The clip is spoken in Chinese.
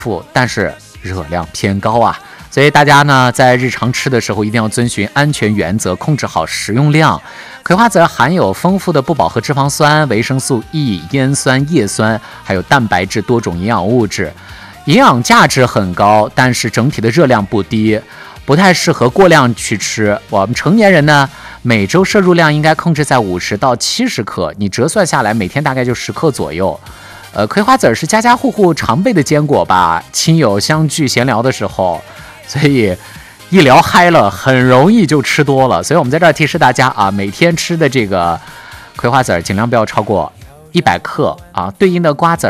富，但是热量偏高啊。所以大家呢，在日常吃的时候一定要遵循安全原则，控制好食用量。葵花籽含有丰富的不饱和脂肪酸、维生素 E、烟酸、叶酸，还有蛋白质多种营养物质，营养价值很高，但是整体的热量不低，不太适合过量去吃。我们成年人呢，每周摄入量应该控制在50到70克，你折算下来每天大概就10克左右。葵花籽是家家户户常备的坚果吧，亲友相聚闲聊的时候，所以一聊嗨了，很容易就吃多了。所以我们在这儿提示大家啊，每天吃的这个葵花籽尽量不要超过100克啊，对应的瓜子